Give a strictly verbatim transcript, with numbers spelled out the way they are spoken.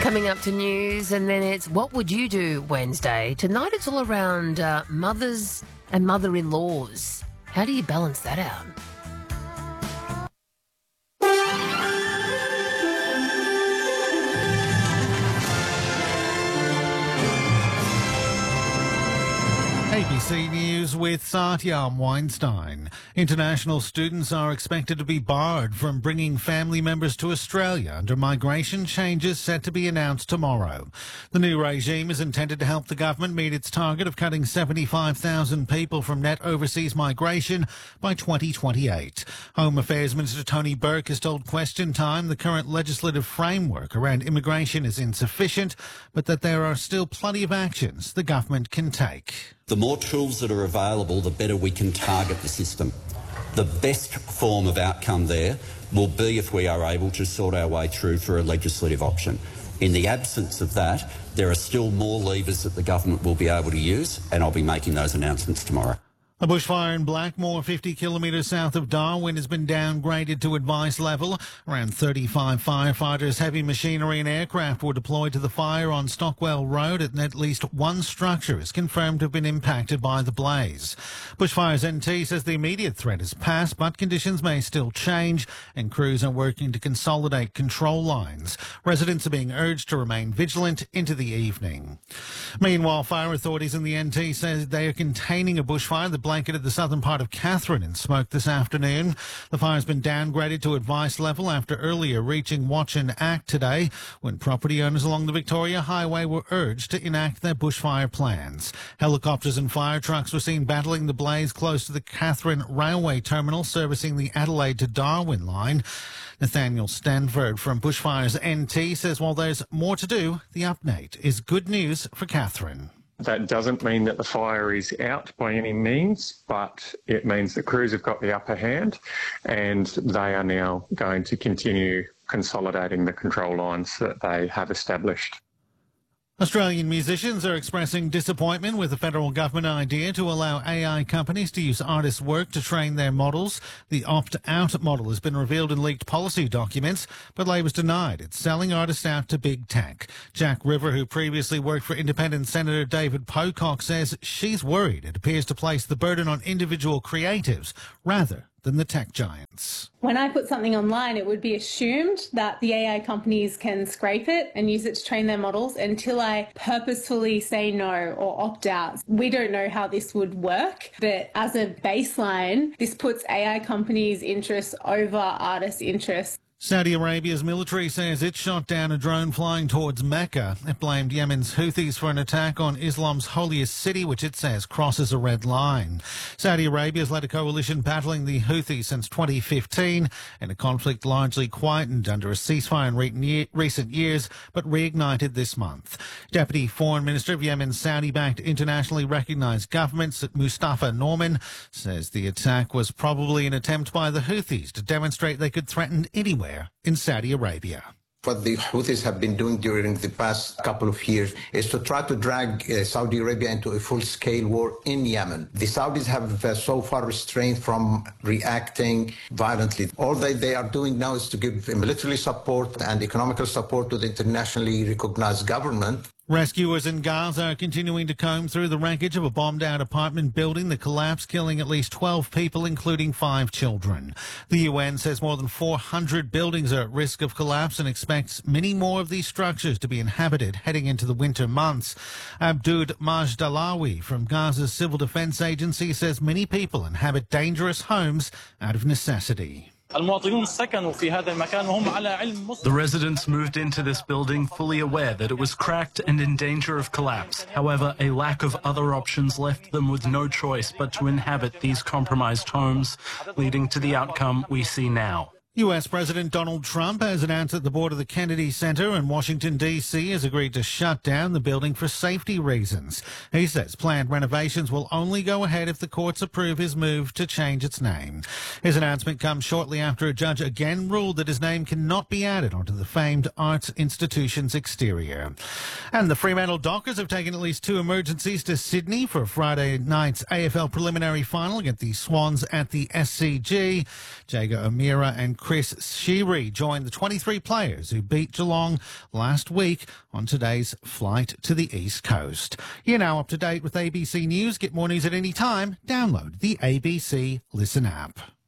Coming up to news, and then it's What Would You Do Wednesday. Tonight it's all around uh, mothers and mother-in-laws. How do you balance that out? A B C News with Satyam Weinstein. International students are expected to be barred from bringing family members to Australia under migration changes set to be announced tomorrow. The new regime is intended to help the government meet its target of cutting seventy-five thousand people from net overseas migration by twenty twenty-eight. Home Affairs Minister Tony Burke has told Question Time the current legislative framework around immigration is insufficient, but that there are still plenty of actions the government can take. The more tools that are available, the better we can target the system. The best form of outcome there will be if we are able to sort our way through for a legislative option. In the absence of that, there are still more levers that the government will be able to use, and I'll be making those announcements tomorrow. A bushfire in Blackmore, fifty kilometres south of Darwin, has been downgraded to advice level. Around thirty-five firefighters, heavy machinery and aircraft were deployed to the fire on Stockwell Road, and at least one structure is confirmed to have been impacted by the blaze. Bushfires N T says the immediate threat has passed, but conditions may still change, and crews are working to consolidate control lines. Residents are being urged to remain vigilant into the evening. Meanwhile, fire authorities in the N T say they are containing a bushfire that blanketed the southern part of Katherine in smoke this afternoon. The fire's been downgraded to advice level after earlier reaching watch and act today, when property owners along the Victoria Highway were urged to enact their bushfire plans. Helicopters and fire trucks were seen battling the blaze close to the Katherine railway terminal servicing the Adelaide to Darwin line. Nathaniel Stanford from Bushfires N T says while there's more to do, the update is good news for Katherine. That doesn't mean that the fire is out by any means, but it means that crews have got the upper hand, and they are now going to continue consolidating the control lines that they have established. Australian musicians are expressing disappointment with the federal government idea to allow A I companies to use artists' work to train their models. The opt-out model has been revealed in leaked policy documents, but Labor's denied it's selling artists out to big tech. Jack River, who previously worked for Independent Senator David Pocock, says she's worried it appears to place the burden on individual creatives rather than the tech giants. When I put something online, it would be assumed that the A I companies can scrape it and use it to train their models until I purposefully say no or opt out. We don't know how this would work, but as a baseline, this puts A I companies' interests over artists' interests. Saudi Arabia's military says it shot down a drone flying towards Mecca. It blamed Yemen's Houthis for an attack on Islam's holiest city, which it says crosses a red line. Saudi Arabia has led a coalition battling the Houthis since twenty fifteen, in a conflict largely quietened under a ceasefire in recent years, but reignited this month. Deputy Foreign Minister of Yemen's Saudi-backed internationally recognised government, Mustafa Norman, says the attack was probably an attempt by the Houthis to demonstrate they could threaten anywhere in Saudi Arabia. What the Houthis have been doing during the past couple of years is to try to drag uh, Saudi Arabia into a full-scale war in Yemen. The Saudis have uh, so far restrained from reacting violently. All that they are doing now is to give military support and economical support to the internationally recognized government. Rescuers in Gaza are continuing to comb through the wreckage of a bombed-out apartment building that collapsed, killing at least twelve people, including five children. The U N says more than four hundred buildings are at risk of collapse and expects many more of these structures to be inhabited heading into the winter months. Abdud Majdalawi from Gaza's Civil Defense Agency says many people inhabit dangerous homes out of necessity. The residents moved into this building fully aware that it was cracked and in danger of collapse. However, a lack of other options left them with no choice but to inhabit these compromised homes, leading to the outcome we see now. U S President Donald Trump has announced that the board of the Kennedy Center in Washington, D C has agreed to shut down the building for safety reasons. He says planned renovations will only go ahead if the courts approve his move to change its name. His announcement comes shortly after a judge again ruled that his name cannot be added onto the famed arts institution's exterior. And the Fremantle Dockers have taken at least two emergencies to Sydney for Friday night's A F L preliminary final against the Swans at the S C G. Jago O'Meara and Chris Sheary joined the twenty-three players who beat Geelong last week on today's flight to the East Coast. You're now up to date with A B C News. Get more news at any time. Download the A B C Listen app.